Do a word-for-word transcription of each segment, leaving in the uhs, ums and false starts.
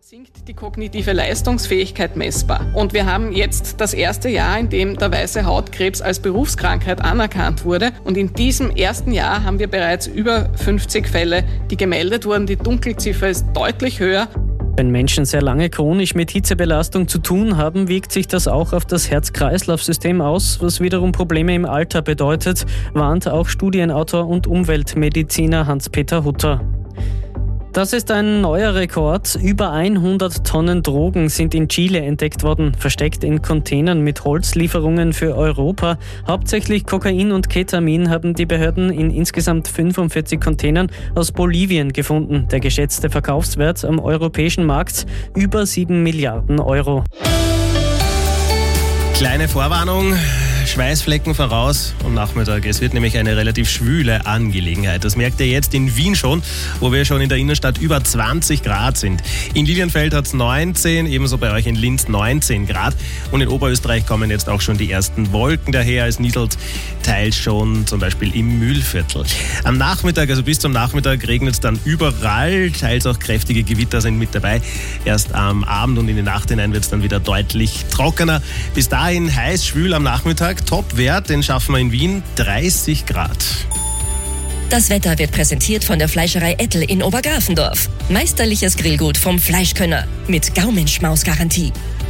sinkt die kognitive Leistungsfähigkeit messbar. Und wir haben jetzt das erste Jahr, in dem der weiße Hautkrebs als Berufskrankheit anerkannt wurde. Und in diesem ersten Jahr haben wir bereits über fünfzig Fälle, die gemeldet wurden. Die Dunkelziffer ist deutlich höher. Wenn Menschen sehr lange chronisch mit Hitzebelastung zu tun haben, wirkt sich das auch auf das Herz-Kreislauf-System aus, was wiederum Probleme im Alter bedeutet, warnt auch Studienautor und Umweltmediziner Hans-Peter Hutter. Das ist ein neuer Rekord. Über hundert Tonnen Drogen sind in Chile entdeckt worden, versteckt in Containern mit Holzlieferungen für Europa. Hauptsächlich Kokain und Ketamin haben die Behörden in insgesamt fünfundvierzig Containern aus Bolivien gefunden. Der geschätzte Verkaufswert am europäischen Markt über sieben Milliarden Euro. Kleine Vorwarnung, Schweißflecken voraus am Nachmittag. Es wird nämlich eine relativ schwüle Angelegenheit. Das merkt ihr jetzt in Wien schon, wo wir schon in der Innenstadt über zwanzig Grad sind. In Lilienfeld hat es neunzehn, ebenso bei euch in Linz neunzehn Grad. Und in Oberösterreich kommen jetzt auch schon die ersten Wolken daher. Es nieselt teils schon zum Beispiel im Mühlviertel. Am Nachmittag, also bis zum Nachmittag, regnet es dann überall. Teils auch kräftige Gewitter sind mit dabei. Erst am Abend und in die Nacht hinein wird es dann wieder deutlich trockener. Bis dahin heiß, schwül am Nachmittag. Top-Wert, den schaffen wir in Wien, dreißig Grad. Das Wetter wird präsentiert von der Fleischerei Ettel in Obergrafendorf. Meisterliches Grillgut vom Fleischkönner mit Gaumenschmaus-Garantie.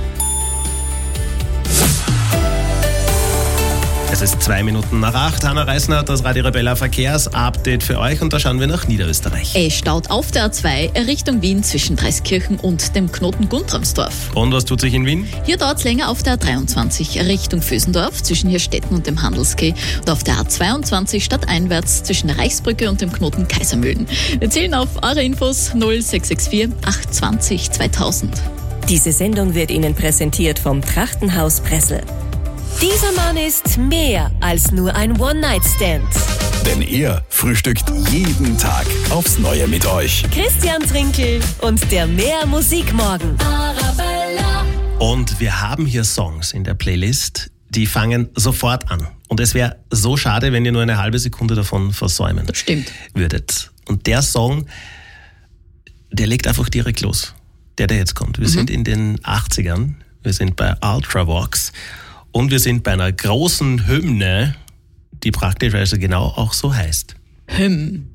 Es ist zwei Minuten nach acht. Hanna Reisner hat das Radio Arabella Verkehrsupdate für euch und da schauen wir nach Niederösterreich. Es staut auf der A zwei Richtung Wien zwischen Dreiskirchen und dem Knoten Guntramsdorf. Und was tut sich in Wien? Hier dauert es länger auf der A dreiundzwanzig Richtung Vösendorf zwischen Hirstetten und dem Handelskeh und auf der A zweiundzwanzig stadteinwärts zwischen der Reichsbrücke und dem Knoten Kaisermühlen. Wir zählen auf eure Infos null sechs sechs vier acht zwei null zweitausend. Diese Sendung wird Ihnen präsentiert vom Trachtenhaus Pressel. Dieser Mann ist mehr als nur ein One-Night-Stand. Denn er frühstückt jeden Tag aufs Neue mit euch. Christian Trinkel und der Mehr Musikmorgen. Arabella. Und wir haben hier Songs in der Playlist, die fangen sofort an. Und es wäre so schade, wenn ihr nur eine halbe Sekunde davon versäumen Das stimmt. würdet. Und der Song, der legt einfach direkt los. Der, der jetzt kommt. Wir mhm. sind in den achtzigern. Wir sind bei Ultravox. Und wir sind bei einer großen Hymne, die praktisch also genau auch so heißt. Hymn.